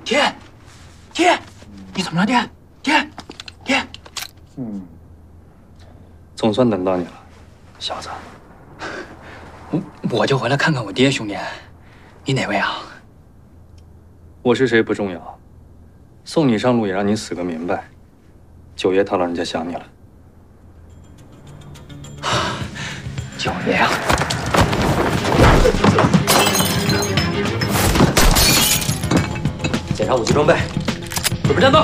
爹，爹，你怎么了，爹？爹， 总算等到你了，小子。 我就回来看看我爹，兄弟，你哪位啊？ 我是谁不重要，送你上路也让你死个明白。九爷他老人家想你了。 九爷啊！ 检查武器装备，准备战斗。